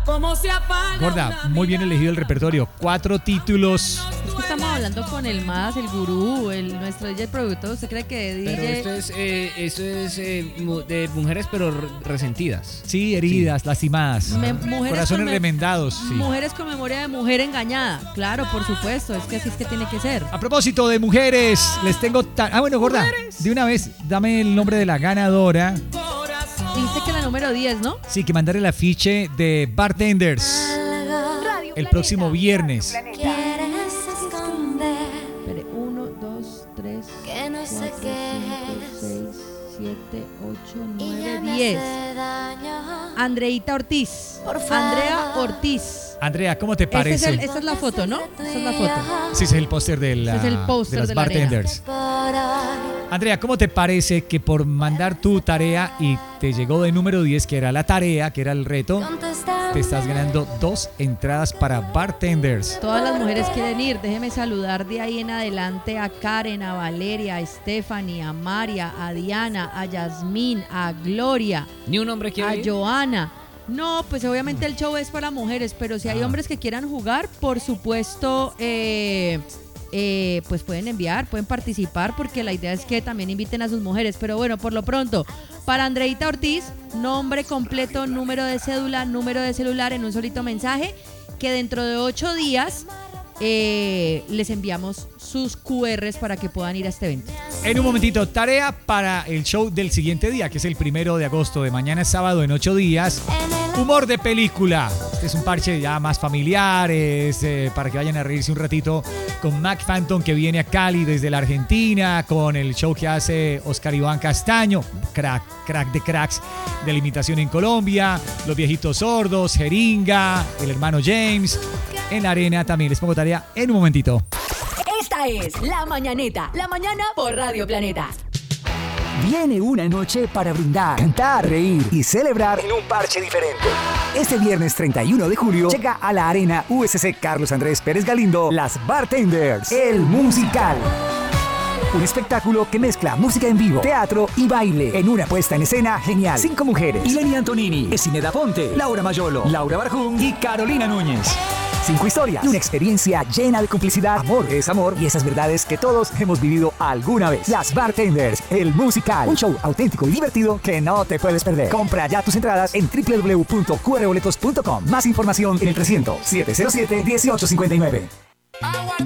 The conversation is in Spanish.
Gorda, muy bien elegido el repertorio. 4 títulos. Es que estamos hablando con el más, el gurú, nuestro DJ productor. ¿Usted cree que DJ? Pero esto es de mujeres pero resentidas. Sí, heridas, lastimadas. Corazones remendados. Sí. Mujeres con memoria de mujer engañada. Claro, por supuesto. Es que así es que tiene que ser. A propósito de mujeres, les tengo... bueno, Gorda, de una vez, dame el nombre de la ganadora. Dijiste que la número 10, ¿no? Sí, que mandaré el afiche de Bartenders el próximo viernes. Espere, 1, 2, 3, 4, 5, 6, 7, 8, 9, 10. Andreita Ortiz. Andrea Ortiz. Andrea, ¿cómo te parece? Esta es la foto, ¿no? Esta es la foto. Sí, ese es el póster de las Bartenders. Andrea, ¿cómo te parece que por mandar tu tarea y te llegó de número 10, que era la tarea, que era el reto, te estás ganando 2 entradas para Bartenders? Todas las mujeres quieren ir. Déjeme saludar de ahí en adelante a Karen, a Valeria, a Stephanie, a María, a Diana, a Yasmín, a Gloria. ¿Ni un hombre quiere ir? A Joana. No, pues obviamente el show es para mujeres, pero si hay hombres que quieran jugar, por supuesto, pues pueden enviar, pueden participar, porque la idea es que también inviten a sus mujeres. Pero bueno, por lo pronto, para Andreita Ortiz, nombre completo, número de cédula, número de celular en un solito mensaje, que dentro de 8 días les enviamos sus QRs para que puedan ir a este evento. En un momentito, tarea para el show del siguiente día, que es el 1 de agosto, de mañana es sábado, en 8 días. Humor de película. Este es un parche ya más familiar, para que vayan a reírse un ratito con Mac Phantom, que viene a Cali desde la Argentina, con el show que hace Oscar Iván Castaño, crack de cracks de la imitación en Colombia, Los Viejitos Sordos, Jeringa, el hermano James, en la arena también. Les pongo tarea en un momentito. Esta es La Mañaneta, la mañana por Radio Planeta. Viene una noche para brindar, cantar, reír y celebrar en un parche diferente. Este viernes 31 de julio llega a la Arena USC Carlos Andrés Pérez Galindo las Bartenders, el musical. Un espectáculo que mezcla música en vivo, teatro y baile en una puesta en escena genial. 5 mujeres: Ileni Antonini, Esineda Ponte, Laura Mayolo, Laura Barjún y Carolina Núñez. 5 historias y una experiencia llena de complicidad, amor, desamor y esas verdades que todos hemos vivido alguna vez. Las Bartenders, el musical. Un show auténtico y divertido que no te puedes perder. Compra ya tus entradas en www.qrboletos.com. Más información en el 300-707-1859.